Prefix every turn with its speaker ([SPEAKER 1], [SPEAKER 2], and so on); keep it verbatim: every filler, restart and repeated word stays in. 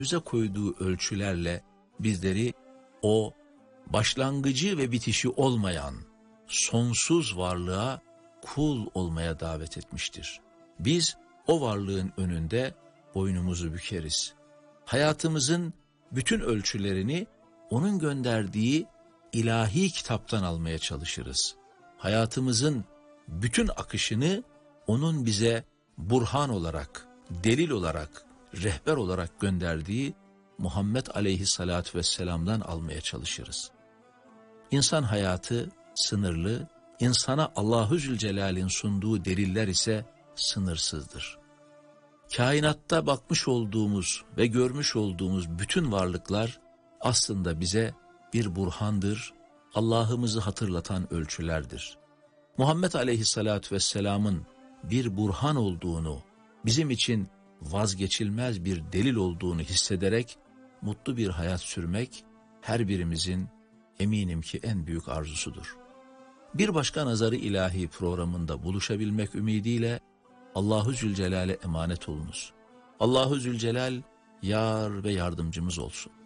[SPEAKER 1] bize koyduğu ölçülerle bizleri o başlangıcı ve bitişi olmayan sonsuz varlığa kul olmaya davet etmiştir. Biz o varlığın önünde boynumuzu bükeriz. Hayatımızın bütün ölçülerini onun gönderdiği ilahi kitaptan almaya çalışırız. Hayatımızın bütün akışını onun bize burhan olarak, delil olarak, rehber olarak gönderdiği Muhammed Aleyhisselatü Vesselam'dan almaya çalışırız. İnsan hayatı sınırlı, insana Allahu Zülcelal'in sunduğu deliller ise sınırsızdır. Kainatta bakmış olduğumuz ve görmüş olduğumuz bütün varlıklar aslında bize bir burhandır, Allah'ımızı hatırlatan ölçülerdir. Muhammed Aleyhisselatü Vesselam'ın bir burhan olduğunu, bizim için vazgeçilmez bir delil olduğunu hissederek mutlu bir hayat sürmek her birimizin eminim ki en büyük arzusudur. Bir başka Nazarı İlahi programında buluşabilmek ümidiyle Allahu Zülcelal'e emanet olunuz. Allahu Zülcelal yar ve yardımcımız olsun.